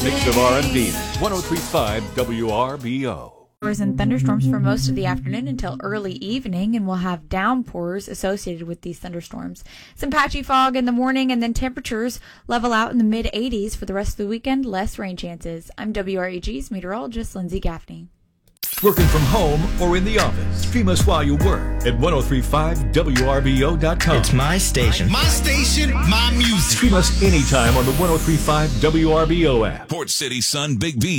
mix of R&B. 103.5 WRBO. And thunderstorms for most of the afternoon until early evening, and we'll have downpours associated with these thunderstorms. Some patchy fog in the morning, and then temperatures level out in the mid-80s for the rest of the weekend. Less rain chances. I'm WREG's meteorologist Lindsay Gaffney. Working from home or in the office. Stream us while you work at 1035WRBO.com. It's my station. My station, my music. Stream us anytime on the 1035 WRBO app. Port City Sun Big B.